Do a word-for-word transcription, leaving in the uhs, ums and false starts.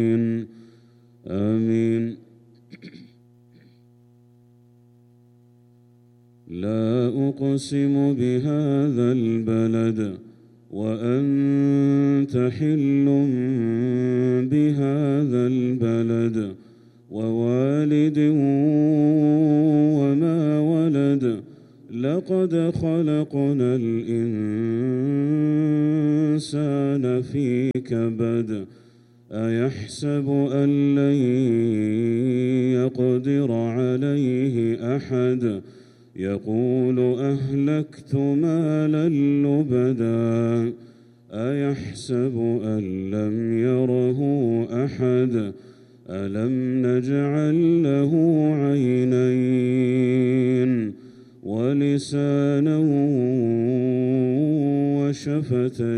آمين. لا أقسم بهذا البلد وأنت حل بهذا البلد ووالد وما ولد لقد خلقنا الإنسان في كبد أيحسب أن لن يقدر عليه أحد يقول أهلكت مالا لبدا أيحسب أن لم يره أحد ألم نجعل له عينين ولسانا وشفتين